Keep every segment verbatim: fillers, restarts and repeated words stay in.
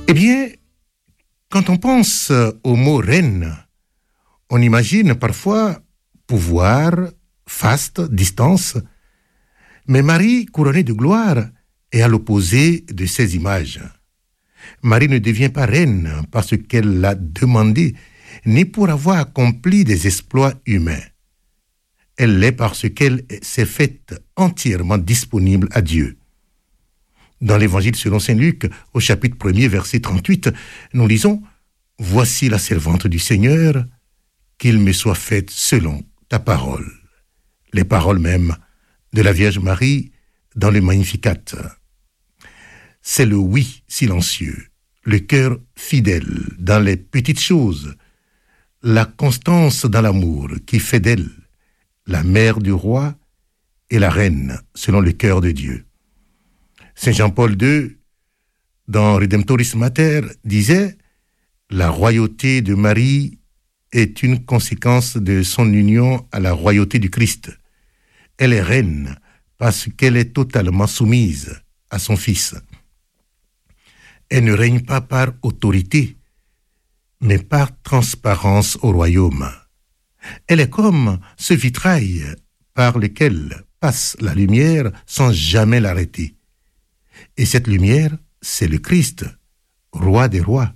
Eh bien, quand on pense au mot reine, on imagine parfois pouvoir, faste, distance. Mais Marie, couronnée de gloire, est à l'opposé de ces images. Marie ne devient pas reine parce qu'elle l'a demandé, ni pour avoir accompli des exploits humains. Elle l'est parce qu'elle s'est faite entièrement disponible à Dieu. Dans l'Évangile selon saint Luc, au chapitre premier, verset trente-huit, nous lisons « Voici la servante du Seigneur, qu'il me soit fait selon ta parole. » Les paroles mêmes de la Vierge Marie dans le Magnificat. C'est le oui silencieux, le cœur fidèle dans les petites choses, la constance dans l'amour qui fait d'elle la mère du roi et la reine selon le cœur de Dieu. Saint Jean-Paul deux, dans Redemptoris Mater, disait « La royauté de Marie est une conséquence de son union à la royauté du Christ. Elle est reine parce qu'elle est totalement soumise à son Fils. Elle ne règne pas par autorité, mais par transparence au royaume. Elle est comme ce vitrail par lequel passe la lumière sans jamais l'arrêter. Et cette lumière, c'est le Christ, roi des rois.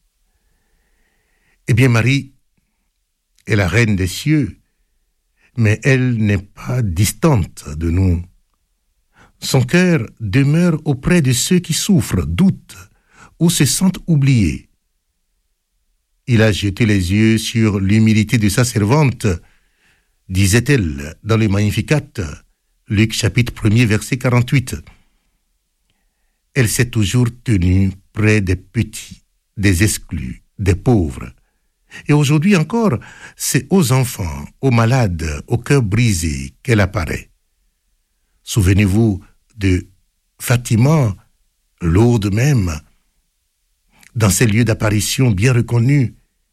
Eh bien, Marie est la reine des cieux, mais elle n'est pas distante de nous. Son cœur demeure auprès de ceux qui souffrent, doutent ou se sentent oubliés. Il a jeté les yeux sur l'humilité de sa servante, disait-elle dans le Magnificat, Luc chapitre premier, verset quarante-huit. Elle s'est toujours tenue près des petits, des exclus, des pauvres. Et aujourd'hui encore, c'est aux enfants, aux malades, aux cœurs brisés qu'elle apparaît. Souvenez-vous de Fatima, Lourdes même, dans ces lieux d'apparition bien reconnus.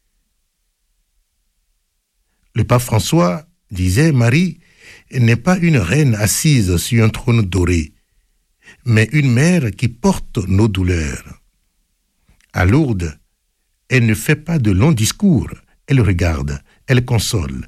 Le pape François disait « Marie n'est pas une reine assise sur un trône doré, mais une mère qui porte nos douleurs. » À Lourdes, elle ne fait pas de longs discours, elle regarde, elle console,